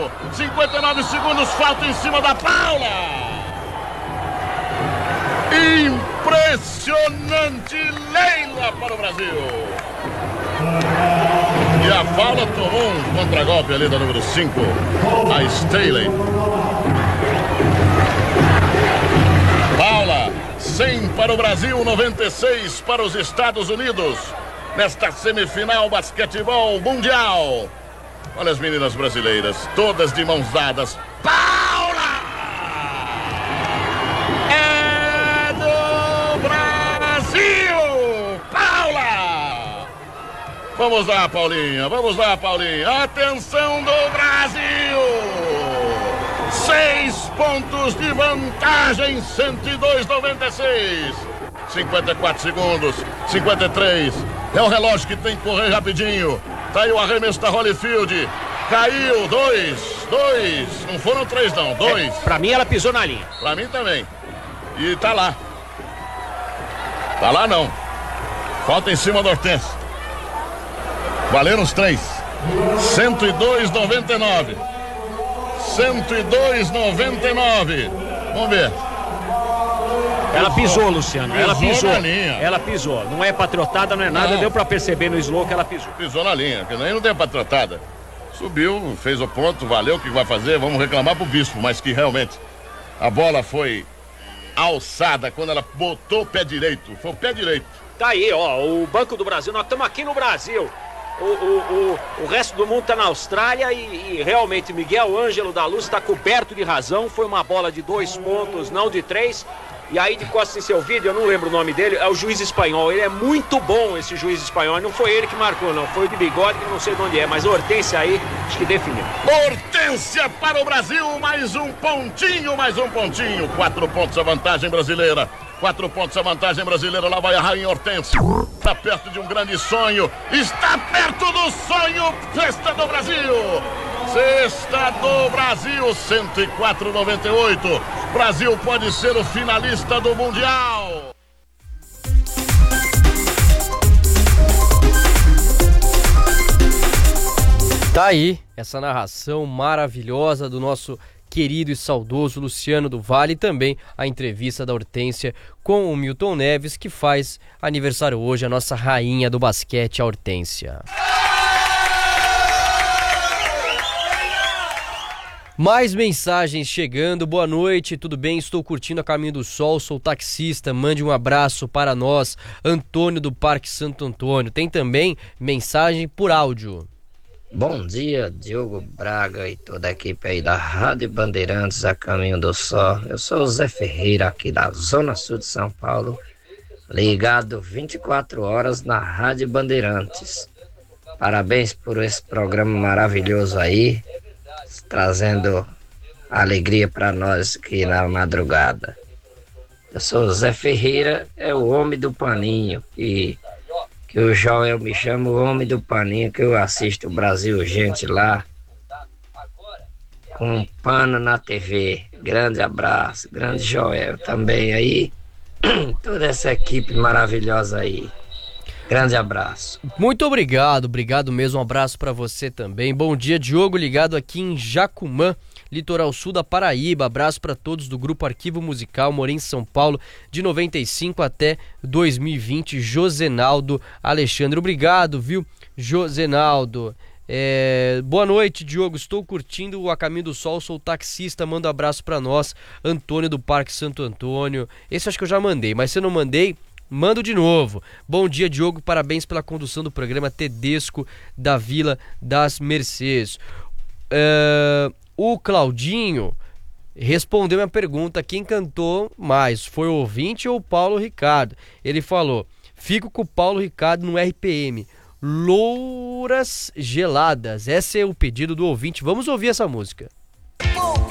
59 segundos, falta em cima da Paula. Impressionante, Leila para o Brasil. E a Paula tomou um contragolpe ali da número 5, a Staley. Paula, 100 para o Brasil, 96 para os Estados Unidos. Nesta semifinal basquetebol mundial. Olha as meninas brasileiras, todas de mãos dadas. Paula! É do Brasil! Paula! Vamos lá, Paulinha, vamos lá, Paulinha. Atenção do Brasil! 6 pontos de vantagem, 102,96. 54 segundos, 53. É o relógio que tem que correr rapidinho. Tá aí o arremesso da Holyfield. Caiu, 2. Não foram 3 não, 2. Pra mim ela pisou na linha. Pra mim também. E tá lá. Tá lá não. Falta em cima do Hortense. Valeram os 3. 102,99. 102,99. Vamos ver. Ela pisou, Luciano. Ela pisou. Na linha. Ela pisou. Não é patriotada, não é nada. Não. Deu pra perceber no slow que ela pisou. Pisou na linha, porque aí não tem patriotada. Subiu, fez o ponto, valeu, o que vai fazer? Vamos reclamar pro bispo, mas que realmente a bola foi alçada quando ela botou o pé direito. Foi o pé direito. Tá aí, ó, o Banco do Brasil. Nós estamos aqui no Brasil. O resto do mundo tá na Austrália e realmente Miguel Ângelo da Luz está coberto de razão. Foi uma bola de 2 pontos, não de 3. E aí de costas em seu vídeo, eu não lembro o nome dele, é o juiz espanhol. Ele é muito bom, esse juiz espanhol. Não foi ele que marcou, não. Foi o de bigode, que não sei de onde é. Mas a Hortência aí, acho que definiu. Hortência para o Brasil, mais um pontinho. 4 pontos a vantagem brasileira. 4 pontos a vantagem brasileira. Lá vai a rainha Hortência. Está perto de um grande sonho. Está perto do sonho. Cesta do Brasil. Cesta do Brasil, 104,98. Brasil pode ser o finalista do Mundial. Tá aí essa narração maravilhosa do nosso querido e saudoso Luciano do Vale, e também a entrevista da Hortência com o Milton Neves, que faz aniversário hoje, a nossa rainha do basquete, a Hortência. Mais mensagens chegando. Boa noite, tudo bem? Estou curtindo a Caminho do Sol, sou taxista, mande um abraço para nós, Antônio do Parque Santo Antônio. Tem também mensagem por áudio. Bom dia, Diogo Braga e toda a equipe aí da Rádio Bandeirantes a Caminho do Sol. Eu sou o Zé Ferreira aqui da Zona Sul de São Paulo, ligado 24 horas na Rádio Bandeirantes. Parabéns por esse programa maravilhoso aí, trazendo alegria para nós aqui na madrugada. Eu sou o Zé Ferreira, é o homem do paninho, que o Joel me chama o homem do paninho, que eu assisto o Brasil Gente lá, com um pano na TV. Grande abraço, grande Joel também aí, toda essa equipe maravilhosa aí. Grande abraço. Muito obrigado mesmo, um abraço para você também. Bom dia, Diogo, ligado aqui em Jacumã, litoral sul da Paraíba. Abraço para todos do Grupo Arquivo Musical, morei em São Paulo de 95 até 2020, Josenaldo Alexandre. Obrigado, viu, Josenaldo. Boa noite, Diogo, estou curtindo o A Caminho do Sol, sou taxista, manda um abraço para nós, Antônio do Parque Santo Antônio. Esse acho que eu já mandei, mas se eu não mandei, mando de novo. Bom dia, Diogo, parabéns pela condução do programa Tedesco da Vila das Mercês. O Claudinho respondeu minha pergunta, quem cantou mais, foi o ouvinte ou o Paulo Ricardo? Ele falou, fico com o Paulo Ricardo no RPM, Louras Geladas. Esse é o pedido do ouvinte, vamos ouvir essa música.